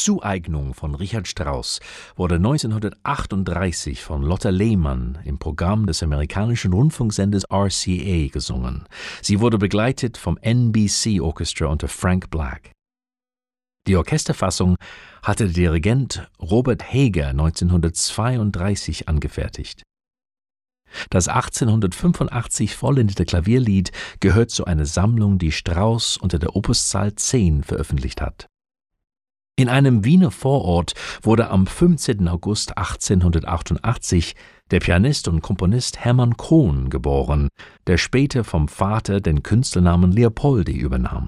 Zueignung von Richard Strauss wurde 1938 von Lotte Lehmann im Programm des amerikanischen Rundfunksenders RCA gesungen. Sie wurde begleitet vom NBC Orchestra unter Frank Black. Die Orchesterfassung hatte der Dirigent Robert Hager 1932 angefertigt. Das 1885 vollendete Klavierlied gehört zu einer Sammlung, die Strauss unter der Opuszahl 10 veröffentlicht hat. In einem Wiener Vorort wurde am 15. August 1888 der Pianist und Komponist Hermann Cohn geboren, der später vom Vater den Künstlernamen Leopoldi übernahm.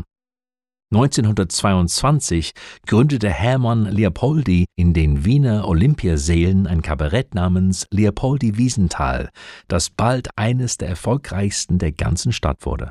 1922 gründete Hermann Leopoldi in den Wiener Olympiasälen ein Kabarett namens Leopoldi Wiesenthal, das bald eines der erfolgreichsten der ganzen Stadt wurde.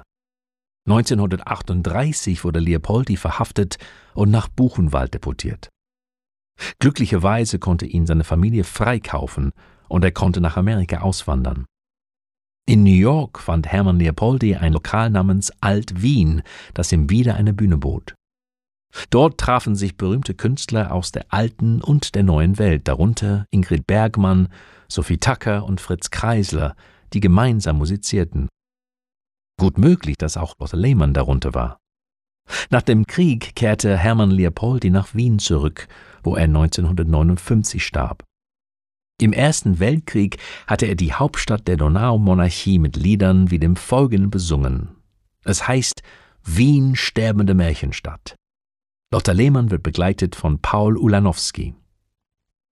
1938 wurde Leopoldi verhaftet und nach Buchenwald deportiert. Glücklicherweise konnte ihn seine Familie freikaufen und er konnte nach Amerika auswandern. In New York fand Hermann Leopoldi ein Lokal namens Alt-Wien, das ihm wieder eine Bühne bot. Dort trafen sich berühmte Künstler aus der alten und der neuen Welt, darunter Ingrid Bergman, Sophie Tucker und Fritz Kreisler, die gemeinsam musizierten. Gut möglich, dass auch Lotte Lehmann darunter war. Nach dem Krieg kehrte Hermann Leopoldi nach Wien zurück, wo er 1959 starb. Im Ersten Weltkrieg hatte er die Hauptstadt der Donaumonarchie mit Liedern wie dem folgenden besungen. Es heißt Wien, sterbende Märchenstadt. Lotte Lehmann wird begleitet von Paul Ulanowski.